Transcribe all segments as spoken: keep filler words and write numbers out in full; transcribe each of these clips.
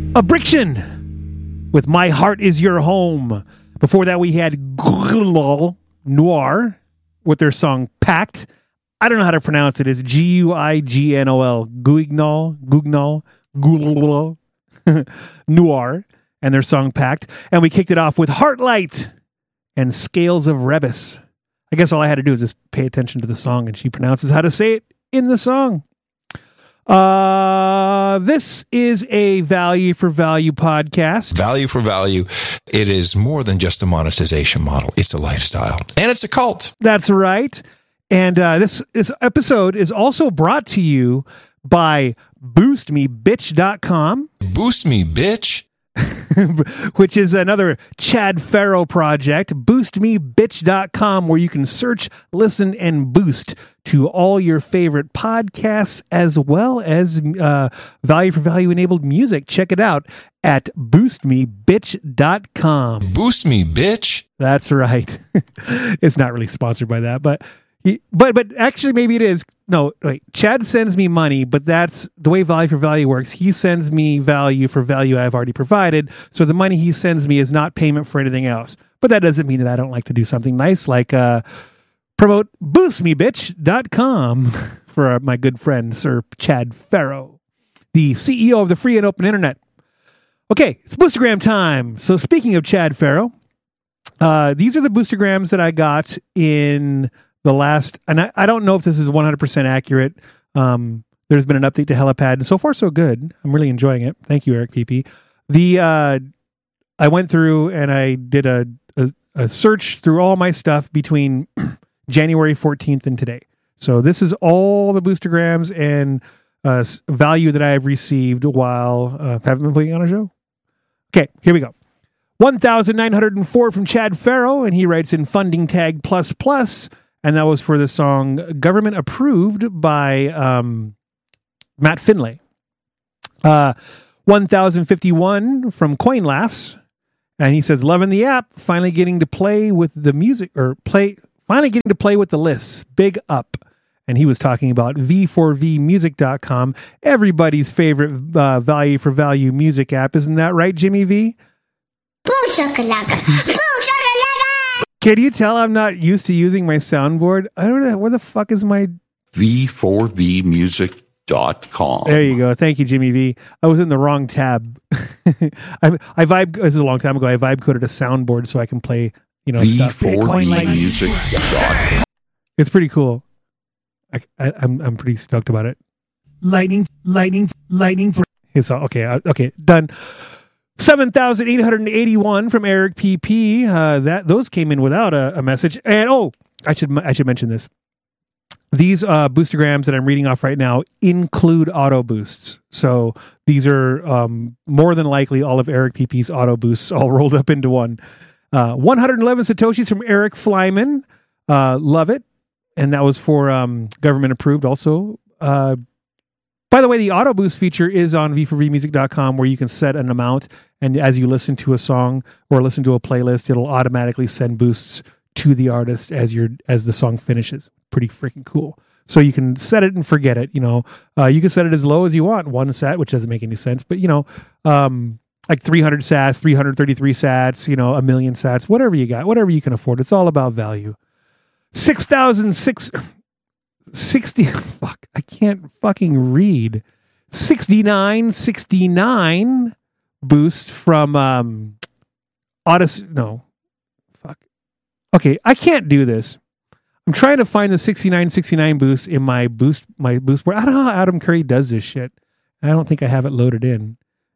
Abriction with My Heart Is Your Home. Before that, we had Guignol Noir with their song Pact. I don't know how to pronounce it. It's G U I G N O L. Guignol, Guignol, Guignol Noir and their song Pact. And we kicked it off with Heartlight and Scales of Rebus. I guess all I had to do is just pay attention to the song, and she pronounces how to say it in the song. Uh, this is a value for value podcast. Value for value. It is more than just a monetization model. It's a lifestyle, and it's a cult. That's right. And uh, this, this episode is also brought to you by boost me bitch dot com. Boost me, bitch. Which is another Chad Farrow project, boost me bitch dot com, where you can search, listen, and boost to all your favorite podcasts as well as uh, value for value enabled music. Check it out at boost me bitch dot com. Boost me, bitch. That's right. It's not really sponsored by that, but he, but but actually maybe it is. No, wait. Chad sends me money, but that's the way value for value works. He sends me value for value I've already provided. So the money he sends me is not payment for anything else. But that doesn't mean that I don't like to do something nice like uh, promote boost me bitch dot com for uh, my good friend, Sir Chad Farrow, the C E O of the free and open internet. Okay, it's Boostergram time. So speaking of Chad Farrow, uh, these are the Boostergrams that I got in the last, and I, I don't know if this is one hundred percent accurate. Um, there's been an update to Helipad, and so far so good. I'm really enjoying it. Thank you, Eric P P. The uh, I went through and I did a, a, a search through all my stuff between January fourteenth and today. So this is all the Boostergrams and uh, value that I have received while uh, having been playing on a show. Okay, here we go. one thousand nine hundred four from Chad Farrow, and he writes in funding tag plus plus. And that was for the song Government Approved by um, Matt Finlay. Uh, one thousand fifty-one from Coin Laughs. And he says, loving the app, finally getting to play with the music, or play, finally getting to play with the lists. Big up. And he was talking about v four v music dot com, everybody's favorite uh, value for value music app. Isn't that right, Jimmy V? Boom shakalaka. Boom shakalaka. Can you tell I'm not used to using my soundboard? I don't know. Where the fuck is my... v four v music dot com. There you go. Thank you, Jimmy V. I was in the wrong tab. I, I vibe... This is a long time ago. I vibe coded a soundboard so I can play, you know, v stuff. four v music dot com. It's pretty cool. I, I, I'm I'm pretty stoked about it. Lightning, lightning, lightning. For... It's all, okay, okay, done. seven thousand eight hundred eighty-one from Eric P P. Uh, that those came in without a, a message. And oh, I should I should mention this. These uh, Boostergrams that I'm reading off right now include auto boosts. So these are um, more than likely all of Eric P P's auto boosts all rolled up into one. Uh, one hundred eleven Satoshis from Eric Flyman. Uh, love it. And that was for um, government approved also. Uh, by the way, the auto boost feature is on v four v music dot com, where you can set an amount, and as you listen to a song or listen to a playlist, it'll automatically send boosts to the artist as your as the song finishes. Pretty freaking cool. So you can set it and forget it. You know, uh, you can set it as low as you want, one sat, which doesn't make any sense, but you know, um, like three hundred sats, three hundred thirty-three sats, you know, a million sats, whatever you got, whatever you can afford. It's all about value. six thousand six sixty fuck, I can't fucking read. sixty-nine sixty-nine boost from um Odyssey. No. Fuck. Okay, I can't do this. I'm trying to find the sixty-nine sixty-nine boost in my boost my boost board. I don't know how Adam Curry does this shit. I don't think I have it loaded in.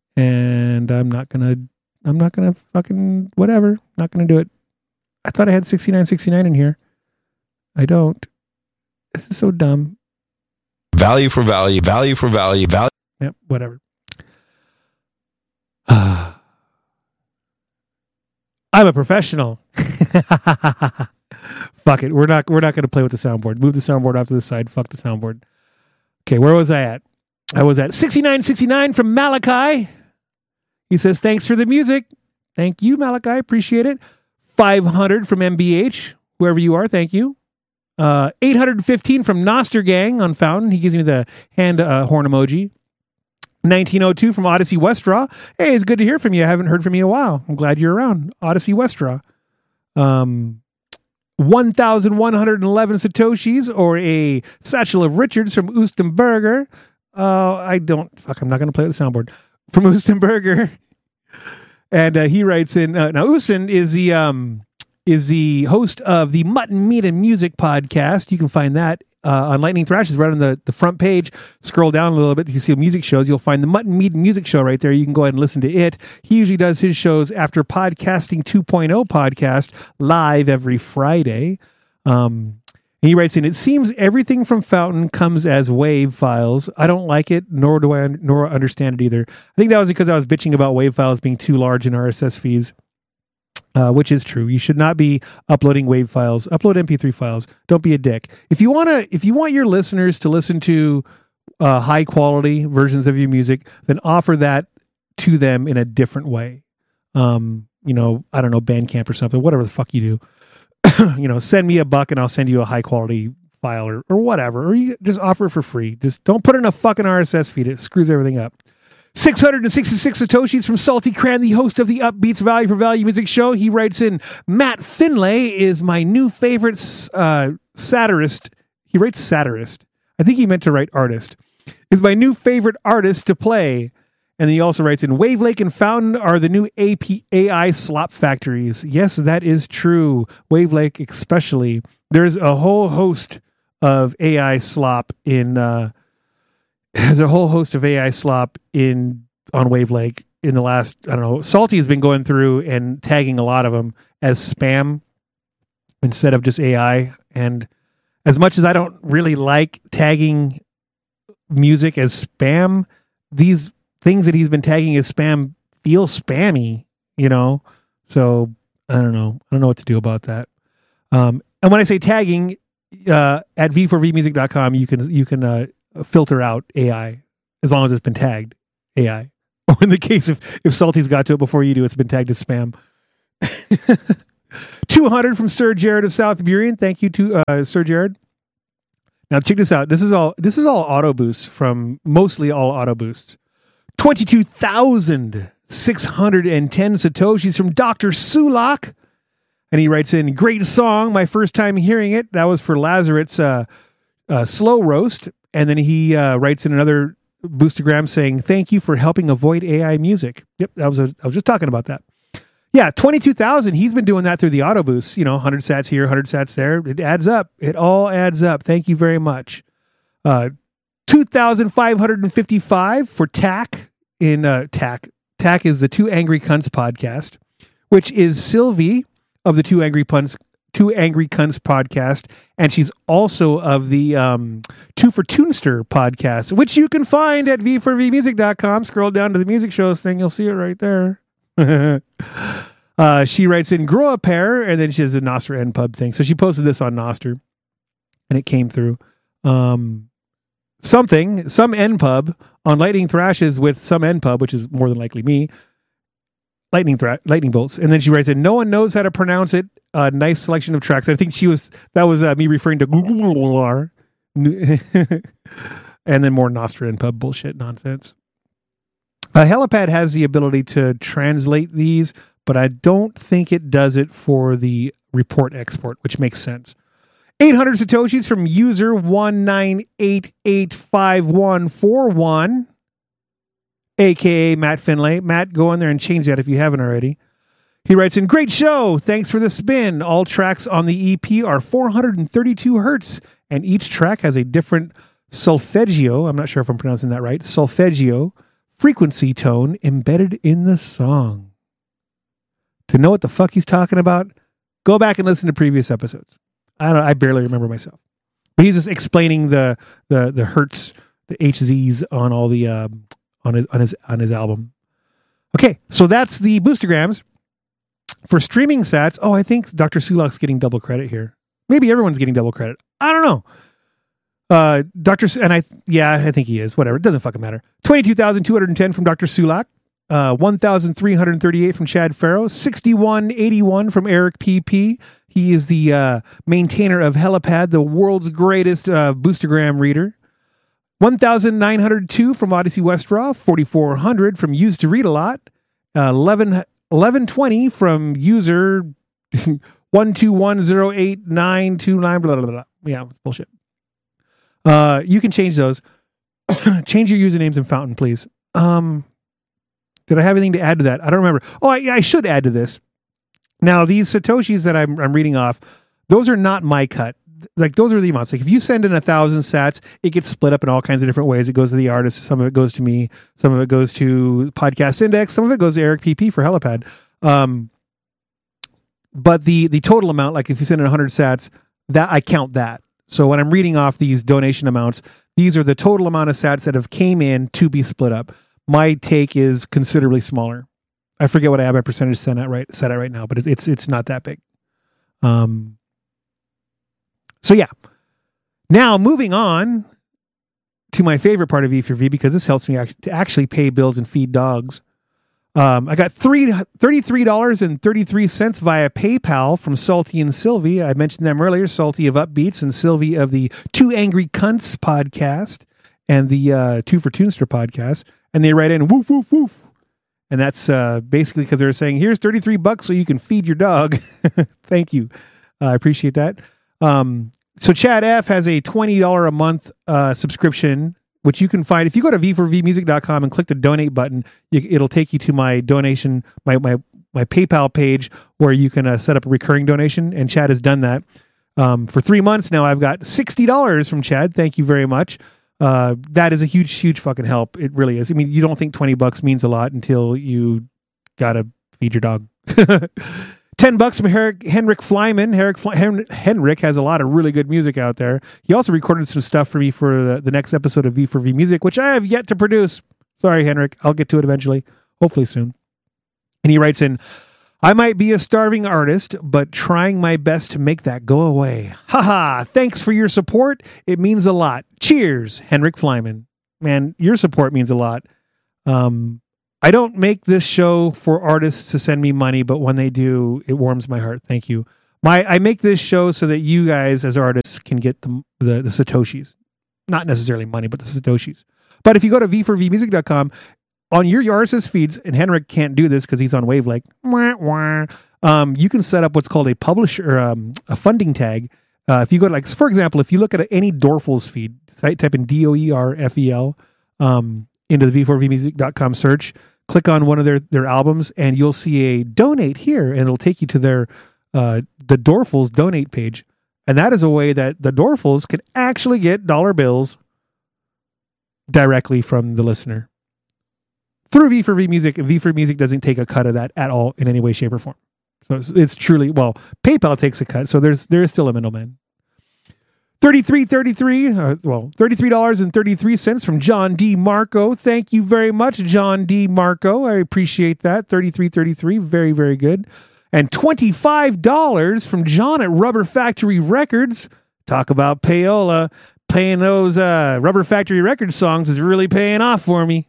And I'm not gonna I'm not gonna fucking whatever. Not gonna do it. I thought I had sixty-nine sixty-nine in here. I don't. This is so dumb. Value for value, value for value, value. Yep, whatever. I'm a professional. Fuck it. We're not we're not going to play with the soundboard. Move the soundboard off to the side. Fuck the soundboard. Okay, where was I at? I was at sixty-nine sixty-nine from Malachi. He says, thanks for the music. Thank you, Malachi. Appreciate it. five hundred from M B H. Whoever you are, thank you. Uh, eight hundred fifteen from Noster Gang on Fountain. He gives me the hand uh, horn emoji. nineteen oh two from Odyssey Westraw. Hey, it's good to hear from you. I haven't heard from you in a while. I'm glad you're around. Odyssey Westraw. Um, one thousand one hundred eleven Satoshis, or a satchel of Richards from Oostenberger. Uh, I don't, fuck, I'm not going to play with the soundboard. From Oostenberger. And uh, he writes in, uh, now Oosten is the, um, is the host of the Mutton, Meat, and Music podcast. You can find that uh, on Lightning Thrashes right on the, the front page. Scroll down a little bit. You see music shows. You'll find the Mutton, Meat, and Music show right there. You can go ahead and listen to it. He usually does his shows after Podcasting two point oh podcast live every Friday. Um, he writes in, it seems everything from Fountain comes as WAV files. I don't like it, nor do I nor understand it either. I think that was because I was bitching about WAV files being too large in R S S feeds. Uh, which is true. You should not be uploading WAV files. Upload M P three files. Don't be a dick. If you want to, if you want your listeners to listen to uh, high quality versions of your music, then offer that to them in a different way. Um, you know, I don't know, Bandcamp or something, whatever the fuck you do. You know, send me a buck and I'll send you a high quality file or, or whatever. Or you just offer it for free. Just don't put it in a fucking R S S feed. It screws everything up. six hundred sixty-six Satoshis from Salty Cran, the host of the Upbeats Value for Value Music Show. He writes in, Matt Finlay is my new favorite uh, satirist. He writes satirist. I think he meant to write artist. Is my new favorite artist to play. And he also writes in, Wave Lake and Fountain are the new A P A I slop factories. Yes, that is true. Wave Lake especially. There's a whole host of A I slop in... Uh, There's a whole host of A I slop in on Wave Lake in the last, I don't know, Salty has been going through and tagging a lot of them as spam instead of just A I. And as much as I don't really like tagging music as spam, these things that he's been tagging as spam feel spammy, you know? So I don't know. I don't know what to do about that. Um, and when I say tagging, uh, at v four v music dot com, you can, you can, uh, filter out A I as long as it's been tagged A I. Or in the case if if Salty's got to it before you do, it's been tagged as spam. two hundred from Sir Jared of South Burien. Thank you to uh, Sir Jared. Now check this out. This is all this is all auto boosts from mostly all auto boosts. twenty-two thousand six hundred ten Satoshis from Doctor Sulak. And he writes in, great song. My first time hearing it. That was for Lazaret's uh, uh, slow roast. And then he uh, writes in another boostergram saying, thank you for helping avoid A I music. Yep, that was a, I was just talking about that. Yeah, twenty-two thousand. He's been doing that through the auto boosts. You know, one hundred sats here, one hundred sats there. It adds up. It all adds up. Thank you very much. Uh, two thousand five hundred fifty-five for T A C in uh, T A C. T A C is the Two Angry Cunts podcast, which is Sylvie of the Two Angry Punts Two Angry Cunts podcast, and she's also of the um, Two for Tunester podcast, which you can find at v four v music dot com. Scroll down to the music shows thing, you'll see it right there. uh, she writes in, grow a pair, and then she has a Noster N Pub thing. So she posted this on Noster, and it came through. Um, something, some N Pub on Lightning Thrashes with some N Pub, which is more than likely me. Lightning thra- lightning bolts. And then she writes in, no one knows how to pronounce it. A uh, nice selection of tracks. I think she was, that was uh, me referring to Google. And then more Nostra and pub bullshit nonsense. Uh, Helipad has the ability to translate these, but I don't think it does it for the report export, which makes sense. eight hundred Satoshis from user one nine eight eight five one four one. A K A Matt Finlay. Matt, go in there and change that if you haven't already. He writes in, great show. Thanks for the spin. All tracks on the E P are four hundred thirty-two hertz, and each track has a different solfeggio. I'm not sure if I'm pronouncing that right. Solfeggio frequency tone embedded in the song. To know what the fuck he's talking about, go back and listen to previous episodes. I don't. I barely remember myself. But he's just explaining the the the hertz, the H Zs on all the um, on his on his on his album. Okay, so that's the boostergrams. For streaming sats, oh, I think Doctor Sulak's getting double credit here. Maybe everyone's getting double credit. I don't know. Uh, Doctor and I, yeah, I think he is. Whatever, it doesn't fucking matter. Twenty-two thousand two hundred ten from Doctor Sulak. Uh, one thousand three hundred thirty-eight from Chad Farrow. Sixty-one eighty-one from Eric P P. He is the uh, maintainer of Helipad, the world's greatest uh, boostergram reader. one thousand nine hundred two from Odyssey Westraw, forty-four hundred from Used to Read a Lot, uh, eleven, eleven twenty from user one two one zero eight nine two nine, blah, blah, blah. Yeah, it's bullshit. Uh, you can change those. Change your usernames in Fountain, please. Um, did I have anything to add to that? I don't remember. Oh, I, I should add to this. Now, these Satoshis that I'm, I'm reading off, those are not my cut. Like, those are the amounts. Like, if you send in a thousand sats, it gets split up in all kinds of different ways. It goes to the artist. Some of it goes to me. Some of it goes to Podcast Index. Some of it goes to Eric P P for Helipad. Um, but the the total amount, like if you send in one hundred sats, that I count that. So when I'm reading off these donation amounts, these are the total amount of sats that have came in to be split up. My take is considerably smaller. I forget what I have my percentage set at right set at right now, but it's it's it's not that big. Um. So yeah. Now moving on to my favorite part of V four V, because this helps me act- to actually pay bills and feed dogs. Um, I got three, thirty-three dollars and thirty-three cents via PayPal from Salty and Sylvie. I mentioned them earlier, Salty of Upbeats and Sylvie of the Two Angry Cunts podcast and the uh, Two for Toonster podcast. And they write in, woof, woof, woof. And that's uh, basically because they're saying, here's thirty-three bucks so you can feed your dog. Thank you. Uh, I appreciate that. Um, so Chad F has a twenty dollars a month uh, subscription, which you can find if you go to v four v music dot com and click the donate button. You, it'll take you to my donation, my my my PayPal page where you can uh, set up a recurring donation. And Chad has done that um, for three months now. I've got sixty dollars from Chad. Thank you very much. Uh, that is a huge, huge fucking help. It really is. I mean, you don't think twenty bucks means a lot until you gotta feed your dog. ten bucks from Herrick, Henrik Flyman. Herrick Fly, Hen, Henrik has a lot of really good music out there. He also recorded some stuff for me for the, the next episode of V four V Music, which I have yet to produce. Sorry, Henrik. I'll get to it eventually. Hopefully soon. And he writes in, I might be a starving artist, but trying my best to make that go away. Haha, thanks for your support. It means a lot. Cheers, Henrik Flyman. Man, your support means a lot. Um, I don't make this show for artists to send me money, but when they do, it warms my heart. Thank you. My I make this show so that you guys as artists can get the the, the Satoshis. Not necessarily money, but the Satoshis. But if you go to v four v music dot com, on your, your R S S feeds, and Henrik can't do this because he's on Wavelake, wah, wah, um, you can set up what's called a publisher, um, a funding tag. Uh, if you go to, like, for example, if you look at any Dorfels feed, type in D O E R F E L um, into the v four v music dot com search, click on one of their, their albums, and you'll see a donate here, and it'll take you to their uh, the Dorfels donate page. And that is a way that the Dorfels can actually get dollar bills directly from the listener through V four V Music. V four V Music doesn't take a cut of that at all in any way, shape, or form. So it's, it's truly, well, PayPal takes a cut, so there's there is still a middleman. thirty-three thirty-three, uh, well, thirty-three dollars and thirty-three cents from John D. Marco. Thank you very much, John D. Marco. I appreciate that. thirty-three thirty-three, very, very good. And twenty-five dollars from John at Rubber Factory Records. Talk about payola. Paying those uh, Rubber Factory Records songs is really paying off for me.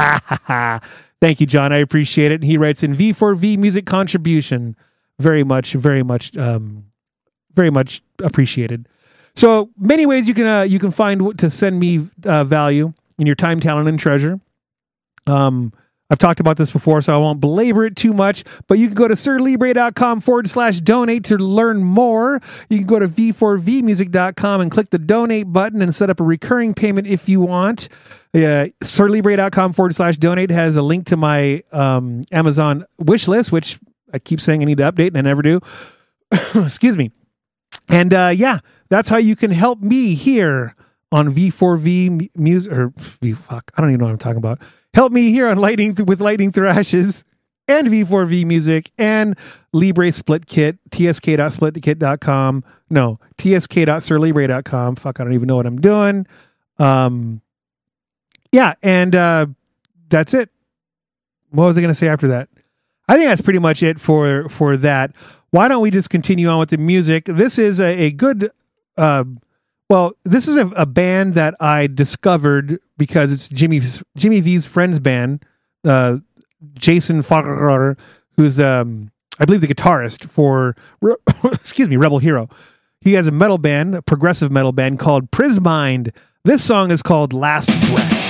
Thank you, John. I appreciate it. And he writes in V four V Music Contribution. Very much, very much, um, very much appreciated. So many ways you can uh, you can find to send me uh, value in your time, talent, and treasure. Um, I've talked about this before, so I won't belabor it too much, but you can go to sirlibre.com forward slash donate to learn more. You can go to v four v music dot com and click the donate button and set up a recurring payment if you want. Uh, sirlibre.com forward slash donate has a link to my um, Amazon wish list, which I keep saying I need to update and I never do. Excuse me. And uh, yeah, that's how you can help me here on V four V Music, or v, fuck, I don't even know what I'm talking about. Help me here on Lightning with Lightning Thrashes and V four V Music and Libre Split Kit, t s k dot split kit dot com. No, t s k dot sir libre dot com. Fuck, I don't even know what I'm doing. Um, yeah, and uh, that's it. What was I going to say after that? I think that's pretty much it for, for that. Why don't we just continue on with the music? This is a, a good... Uh, Well, this is a, a band that I discovered because it's Jimmy Jimmy V's friend's band, uh, Jason Farrar, who's um, I believe the guitarist for excuse me Rebel Hero. He has a metal band, a progressive metal band called Prismind. This song is called Last Breath.